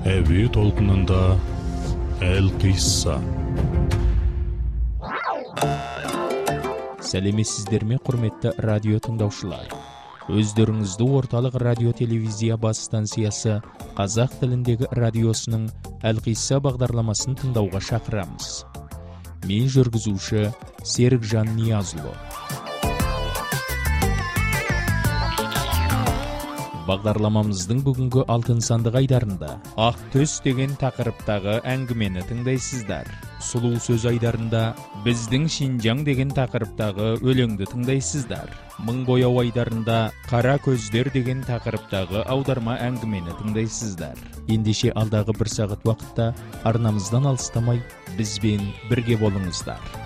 Әуе толқынында Әл-Қисса. Сәлеметсіздер ме, құрметті радио тыңдаушылар. Өздеріңізді орталық радио телевизия бас станциясы қазақ тіліндегі радиосының Әл-Қисса бағдарламасын тыңдауға шақырамыз. Мен жүргізуші Серікжан Ниязұлы. Бағдарламамыздың бүгінгі алтын сандық айдарында ақ төс деген тақырыптағы әңгімені тыңдайсыздар. Сұлу сөз айдарында біздің Шинжаң деген тақырыптағы өлеңді тыңдайсыздар. Мың бояу айдарында қара көздер деген тақырыптағы аударма әңгімені тыңдайсыздар. Ендеше алдағы бір сағат уақытта арнамыздан алыстамай бізбен бірге болыңыздар.